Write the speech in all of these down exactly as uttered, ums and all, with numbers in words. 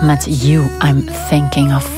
met You I'm Thinking Of.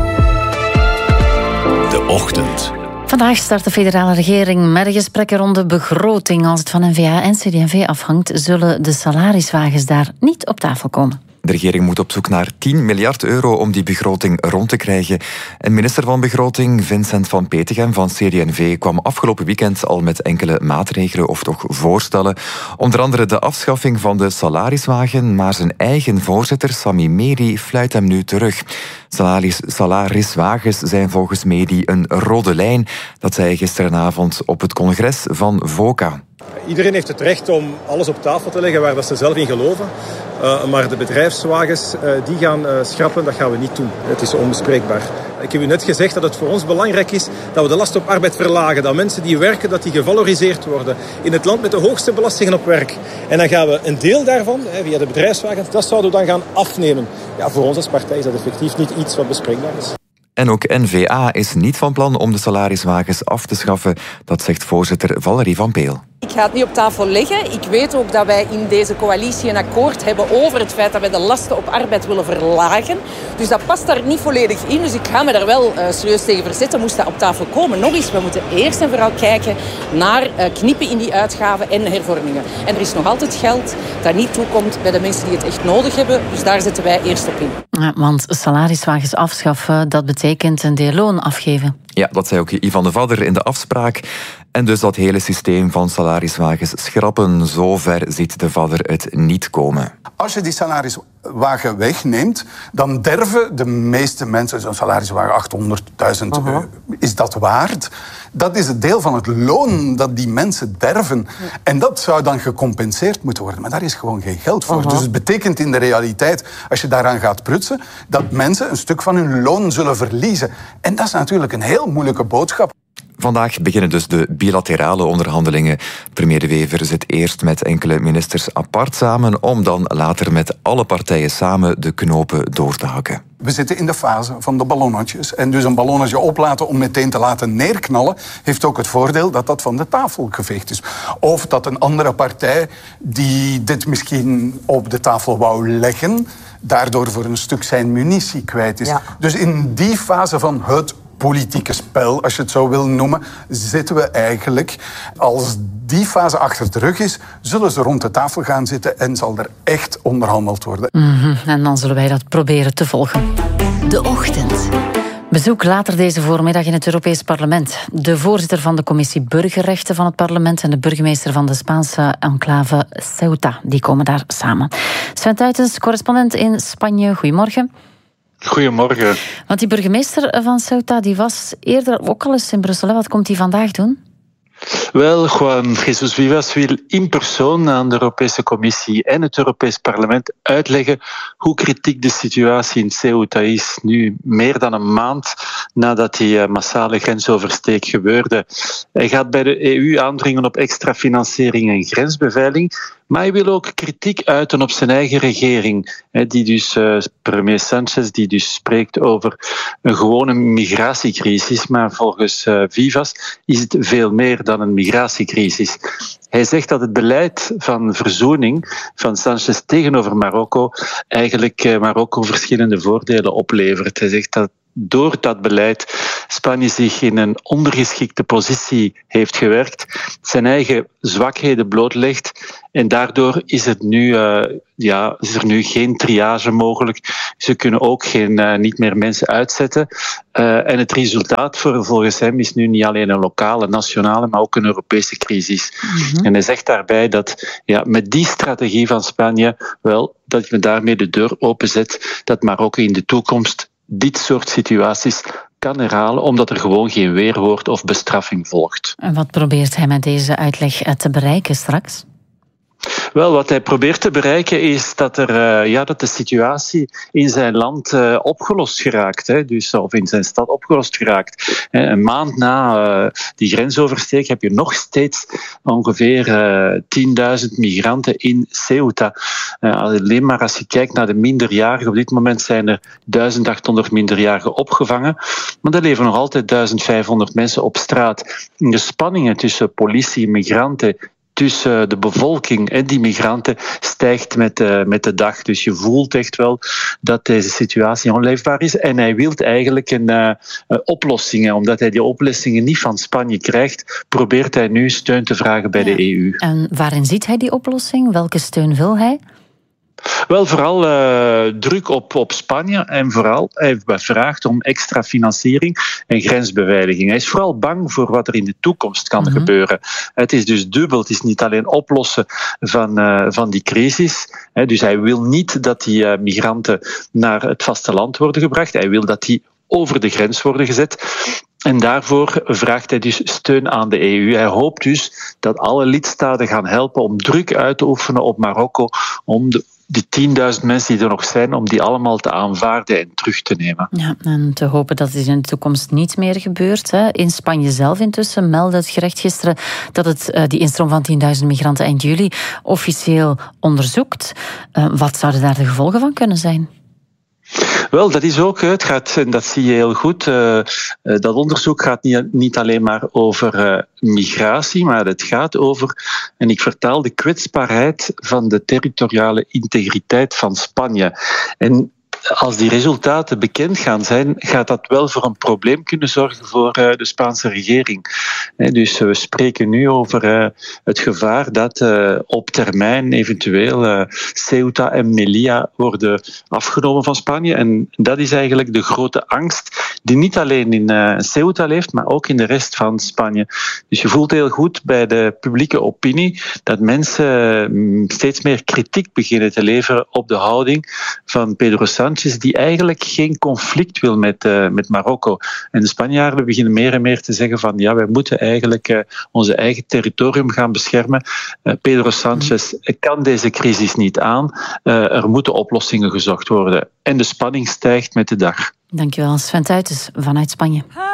De Ochtend. Vandaag start de federale regering met een gesprekken rond de begroting. Als het van N V A en C D en V afhangt, zullen de salariswagens daar niet op tafel komen. De regering moet op zoek naar tien miljard euro om die begroting rond te krijgen. En minister van Begroting Vincent van Petegem van C D en V kwam afgelopen weekend al met enkele maatregelen of toch voorstellen. Onder andere de afschaffing van de salariswagen, maar zijn eigen voorzitter Sami Meri fluit hem nu terug. Salaris, salariswagens zijn volgens Meri een rode lijn. Dat zei hij gisteravond op het congres van VOCA. Iedereen heeft het recht om alles op tafel te leggen waar dat ze zelf in geloven. Uh, maar de bedrijfswagens uh, die gaan uh, schrappen, dat gaan we niet doen. Het is onbespreekbaar. Ik heb u net gezegd dat het voor ons belangrijk is dat we de last op arbeid verlagen. Dat mensen die werken, dat die gevaloriseerd worden. In het land met de hoogste belastingen op werk. En dan gaan we een deel daarvan, hè, via de bedrijfswagens, dat zouden we dan gaan afnemen. Ja, voor ons als partij is dat effectief niet iets wat bespreekbaar is. En ook N V A is niet van plan om de salariswagens af te schaffen. Dat zegt voorzitter Valerie van Peel. Ik ga het niet op tafel leggen. Ik weet ook dat wij in deze coalitie een akkoord hebben over het feit dat wij de lasten op arbeid willen verlagen. Dus dat past daar niet volledig in. Dus ik ga me daar wel uh, serieus tegen verzetten. Moest dat op tafel komen. Nog eens, we moeten eerst en vooral kijken naar uh, knippen in die uitgaven en hervormingen. En er is nog altijd geld dat niet toekomt bij de mensen die het echt nodig hebben. Dus daar zetten wij eerst op in. Ja, want salariswagens afschaffen, dat betekent een deel loon afgeven. Ja, dat zei ook Ivan de Vadder in de afspraak. En dus dat hele systeem van salariswagens schrappen. Zover ziet de Vadder het niet komen. Als je die salariswagen wegneemt, dan derven de meeste mensen zo'n salariswagen achthonderdduizend uh-huh. euro. Is dat waard? Dat is het deel van het loon dat die mensen derven. Ja. En dat zou dan gecompenseerd moeten worden. Maar daar is gewoon geen geld voor. Uh-huh. Dus het betekent in de realiteit, als je daaraan gaat prutsen, dat mensen een stuk van hun loon zullen verliezen. En dat is natuurlijk een heel moeilijke boodschap. Vandaag beginnen dus de bilaterale onderhandelingen. Premier De Wever zit eerst met enkele ministers apart samen, om dan later met alle partijen samen de knopen door te hakken. We zitten in de fase van de ballonnetjes. En dus een ballonnetje oplaten om meteen te laten neerknallen, heeft ook het voordeel dat dat van de tafel geveegd is. Of dat een andere partij die dit misschien op de tafel wou leggen, daardoor voor een stuk zijn munitie kwijt is. Ja. Dus in die fase van het politieke spel, als je het zo wil noemen, zitten we eigenlijk. Als die fase achter de rug is, zullen ze rond de tafel gaan zitten en zal er echt onderhandeld worden. Mm-hmm. En dan zullen wij dat proberen te volgen. De Ochtend. Bezoek later deze voormiddag in het Europees Parlement. De voorzitter van de commissie Burgerrechten van het parlement en de burgemeester van de Spaanse enclave Ceuta, die komen daar samen. Sven Tuytens, correspondent in Spanje. Goedemorgen. Goedemorgen. Want die burgemeester van Ceuta die was eerder ook al eens in Brussel. Wat komt hij vandaag doen? Wel, Juan Jesus Vivas wil in persoon aan de Europese Commissie en het Europees Parlement uitleggen hoe kritiek de situatie in Ceuta is, nu meer dan een maand nadat die massale grensoversteek gebeurde. Hij gaat bij de E U aandringen op extra financiering en grensbeveiliging, maar hij wil ook kritiek uiten op zijn eigen regering, die dus, premier Sanchez, die dus spreekt over een gewone migratiecrisis, maar volgens Vivas is het veel meer dan een migratiecrisis. Hij zegt dat het beleid van verzoening van Sanchez tegenover Marokko eigenlijk Marokko verschillende voordelen oplevert. Hij zegt dat door dat beleid Spanje zich in een ondergeschikte positie heeft gewerkt, zijn eigen zwakheden blootlegt en daardoor is, het nu, uh, ja, is er nu geen triage mogelijk. Ze kunnen ook geen, uh, niet meer mensen uitzetten. Uh, en het resultaat voor, volgens hem is nu niet alleen een lokale, nationale, maar ook een Europese crisis. Mm-hmm. En hij zegt daarbij dat ja, met die strategie van Spanje, wel, dat je daarmee de deur openzet, dat Marokko in de toekomst dit soort situaties kan herhalen, omdat er gewoon geen weerwoord of bestraffing volgt. En wat probeert hij met deze uitleg te bereiken straks? Wel, wat hij probeert te bereiken is dat, er, uh, ja, dat de situatie in zijn land uh, opgelost geraakt. Hè, dus, of in zijn stad opgelost geraakt. Een maand na uh, die grensoversteek heb je nog steeds ongeveer uh, tienduizend migranten in Ceuta. Uh, alleen maar als je kijkt naar de minderjarigen. Op dit moment zijn er duizend achthonderd minderjarigen opgevangen. Maar er leven nog altijd duizend vijfhonderd mensen op straat. De spanningen tussen politie en migranten tussen de bevolking en die migranten stijgt met de, met de dag. Dus je voelt echt wel dat deze situatie onleefbaar is. En hij wil eigenlijk een uh, oplossingen. Omdat hij die oplossingen niet van Spanje krijgt, probeert hij nu steun te vragen bij ja. de E U. En waarin ziet hij die oplossing? Welke steun wil hij? Wel, vooral uh, druk op, op Spanje en vooral, hij heeft gevraagd om extra financiering en grensbeveiliging. Hij is vooral bang voor wat er in de toekomst kan mm-hmm. gebeuren. Het is dus dubbel, het is niet alleen oplossen van, uh, van die crisis. Hè, dus hij wil niet dat die uh, migranten naar het vasteland worden gebracht. Hij wil dat die over de grens worden gezet. En daarvoor vraagt hij dus steun aan de E U. Hij hoopt dus dat alle lidstaten gaan helpen om druk uit te oefenen op Marokko, om de die tienduizend mensen die er nog zijn, om die allemaal te aanvaarden en terug te nemen. Ja, en te hopen dat het in de toekomst niet meer gebeurt. Hè. In Spanje zelf intussen meldde het gerecht gisteren dat het uh, die instroom van tienduizend migranten eind juli officieel onderzoekt. Uh, wat zouden daar de gevolgen van kunnen zijn? Wel, dat is ook, het gaat, en dat zie je heel goed, uh, dat onderzoek gaat niet, niet alleen maar over uh, migratie, maar het gaat over, en ik vertaal, de kwetsbaarheid van de territoriale integriteit van Spanje. En als die resultaten bekend gaan zijn, gaat dat wel voor een probleem kunnen zorgen voor uh, de Spaanse regering. He, dus we spreken nu over uh, het gevaar dat uh, op termijn eventueel uh, Ceuta en Melilla worden afgenomen van Spanje. En dat is eigenlijk de grote angst die niet alleen in uh, Ceuta leeft, maar ook in de rest van Spanje. Dus je voelt heel goed bij de publieke opinie dat mensen uh, steeds meer kritiek beginnen te leveren op de houding van Pedro Sánchez, die eigenlijk geen conflict wil met, uh, met Marokko. En de Spanjaarden beginnen meer en meer te zeggen van ja, wij moeten eigenlijk uh, onze eigen territorium gaan beschermen. Uh, Pedro Sánchez kan deze crisis niet aan. Uh, er moeten oplossingen gezocht worden. En de spanning stijgt met de dag. Dankjewel, Sven Tuytens vanuit Spanje.